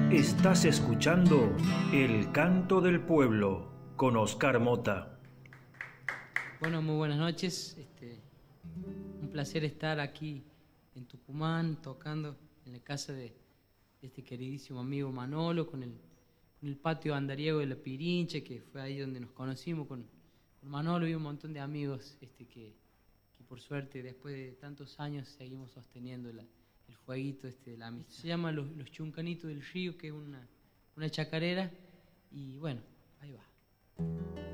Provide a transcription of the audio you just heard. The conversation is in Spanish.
Estás escuchando El Canto del Pueblo con Oscar Mota. Bueno, muy buenas noches. Un placer estar aquí en Tucumán tocando en la casa de este queridísimo amigo Manolo, con el patio andariego de la Pirinche, que fue ahí donde nos conocimos con Manolo y un montón de amigos que por suerte después de tantos años seguimos sosteniendo el fueguito de la amistad. Se llama Los Chuncanitos del Río, que es una chacarera, y bueno, ahí va.